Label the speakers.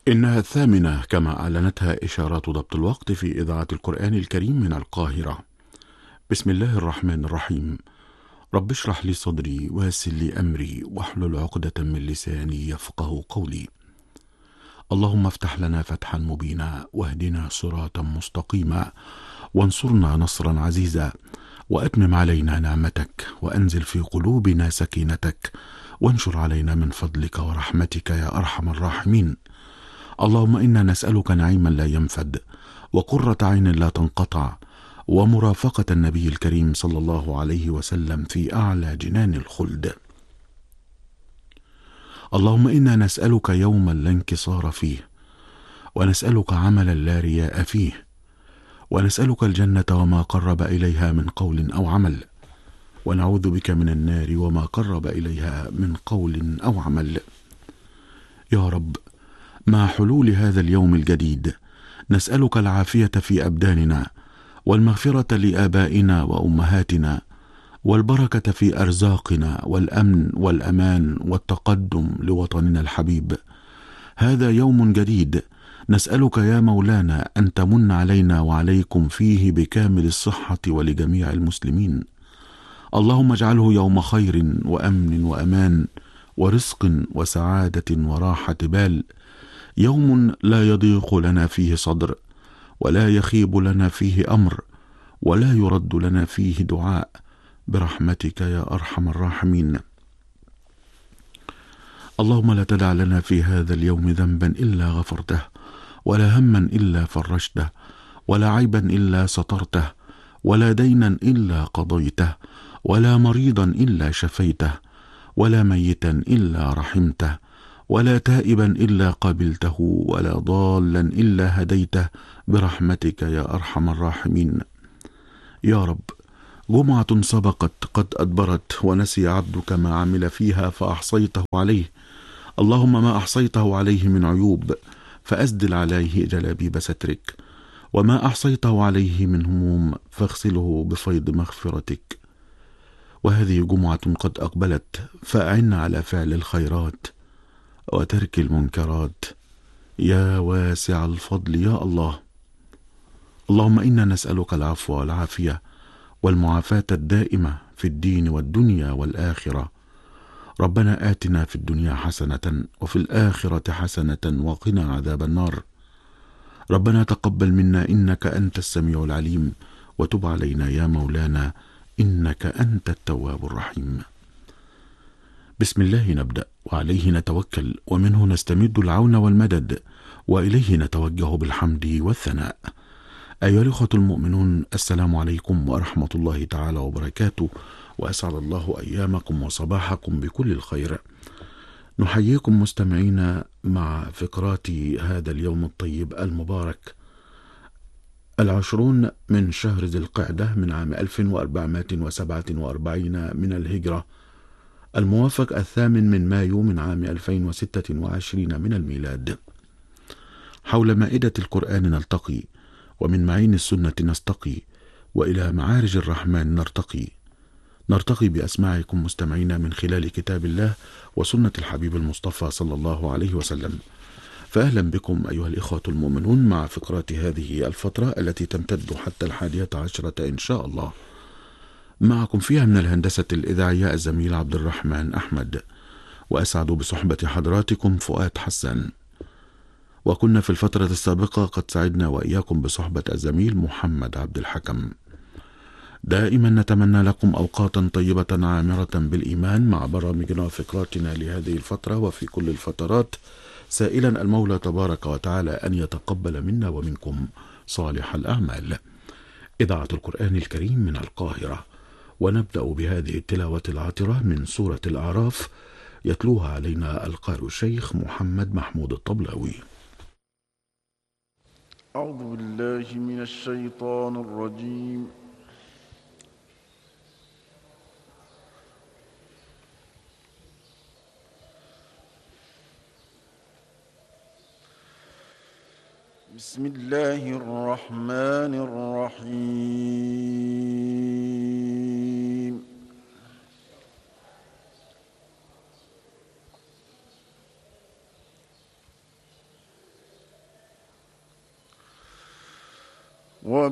Speaker 1: إنها الثامنة كما أعلنتها إشارات ضبط الوقت في إذاعة القرآن الكريم من القاهرة. بسم الله الرحمن الرحيم. رب اشرح لي صدري ويسر لي أمري واحلل عقدة من لساني يفقه قولي. اللهم افتح لنا فتحا مبينا واهدنا صراطا مستقيما وانصرنا نصرا عزيزا وأتمم علينا نعمتك وأنزل في قلوبنا سكينتك وانشر علينا من فضلك ورحمتك يا أرحم الراحمين. اللهم إنا نسألك نعيما لا ينفد وقرة عين لا تنقطع ومرافقة النبي الكريم صلى الله عليه وسلم في أعلى جنان الخلد. اللهم إنا نسألك يوما لا انكسار فيه، ونسألك عملا لا رياء فيه، ونسألك الجنة وما قرب إليها من قول أو عمل، ونعوذ بك من النار وما قرب إليها من قول أو عمل. يا رب، مع حلول هذا اليوم الجديد نسألك العافية في أبداننا، والمغفرة لآبائنا وأمهاتنا، والبركة في أرزاقنا، والأمن والأمان والتقدم لوطننا الحبيب. هذا يوم جديد نسألك يا مولانا أن تمن علينا وعليكم فيه بكامل الصحة ولجميع المسلمين. اللهم اجعله يوم خير وأمن وأمان ورزق وسعادة وراحة بال، يوم لا يضيق لنا فيه صدر، ولا يخيب لنا فيه أمر، ولا يرد لنا فيه دعاء، برحمتك يا أرحم الراحمين. اللهم لا تدع لنا في هذا اليوم ذنبا إلا غفرته، ولا هما إلا فرجته، ولا عيبا إلا سترته، ولا دينا إلا قضيته، ولا مريضا إلا شفيته، ولا ميتا إلا رحمته، ولا تائبا إلا قبلته، ولا ضالا إلا هديته، برحمتك يا أرحم الراحمين. يا رب، جمعة سبقت قد أدبرت ونسي عبدك ما عمل فيها فأحصيته عليه. اللهم ما أحصيته عليه من عيوب فأسدل عليه جلابيب سترك، وما أحصيته عليه من هموم فاغسله بفيض مغفرتك. وهذه جمعة قد أقبلت، فأعنا على فعل الخيرات وترك المنكرات يا واسع الفضل يا الله. اللهم إنا نسألك العفو والعافية والمعافاة الدائمة في الدين والدنيا والآخرة. ربنا آتنا في الدنيا حسنة وفي الآخرة حسنة وقنا عذاب النار. ربنا تقبل منا إنك أنت السميع العليم، وتب علينا يا مولانا إنك أنت التواب الرحيم. بسم الله نبدأ وعليه نتوكل، ومنه نستمد العون والمدد، وإليه نتوجه بالحمد والثناء. أيها الأخوة المؤمنون، السلام عليكم ورحمة الله تعالى وبركاته، وأسعد الله أيامكم وصباحكم بكل الخير. نحييكم مستمعين مع فقرات هذا اليوم الطيب المبارك، 20 من شهر ذي القعدة من عام 1447 من الهجرة، الموافق 8 من مايو من عام 2026 من الميلاد. حول مائدة القرآن نلتقي، ومن معين السنة نستقي، وإلى معارج الرحمن نرتقي بأسماعكم مستمعين من خلال كتاب الله وسنة الحبيب المصطفى صلى الله عليه وسلم. فأهلا بكم أيها الإخوة المؤمنون مع فقرات هذه الفترة التي تمتد حتى 11 إن شاء الله. معكم فيها من الهندسة الإذاعية الزميل عبد الرحمن أحمد، وأسعد بصحبة حضراتكم فؤاد حسان. وكنا في الفترة السابقة قد سعدنا وإياكم بصحبة الزميل محمد عبد الحكم. دائما نتمنى لكم أوقاتا طيبة عامرة بالإيمان مع برامجنا وفقراتنا لهذه الفترة وفي كل الفترات، سائلا المولى تبارك وتعالى أن يتقبل منا ومنكم صالح الأعمال. إذاعة القرآن الكريم من القاهرة، ونبدأ بهذه التلاوة العاطرة من سورة الأعراف، يتلوها علينا القارئ الشيخ محمد محمود الطبلاوي.
Speaker 2: أعوذ بالله من الشيطان الرجيم. بسم الله الرحمن الرحيم. وبارك